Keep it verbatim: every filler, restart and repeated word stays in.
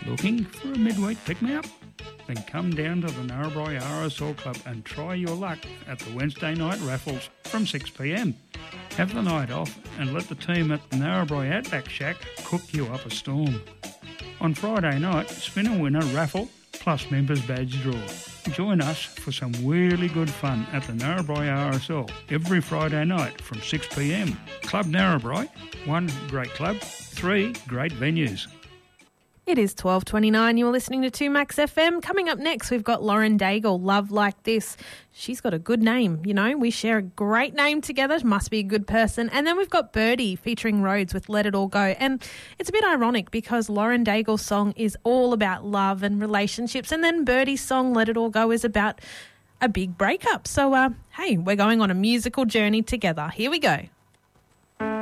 Looking for a midweek pick-me-up? Then come down to the Narrabri R S L Club and try your luck at the Wednesday night raffles from six p m. Have the night off and let the team at the Narrabri Outback Shack cook you up a storm. On Friday night, spin a winner raffle plus members badge draw. Join us for some really good fun at the Narrabri R S L every Friday night from six p m. Club Narrabri, one great club, three great venues. It is twelve twenty-nine. You're listening to two Max F M. Coming up next, we've got Lauren Daigle, Love Like This. She's got a good name, you know. We share a great name together. Must be a good person. And then we've got Birdie featuring Rhodes with Let It All Go. And it's a bit ironic because Lauren Daigle's song is all about love and relationships. And then Birdie's song, Let It All Go, is about a big breakup. So, uh, hey, we're going on a musical journey together. Here we go.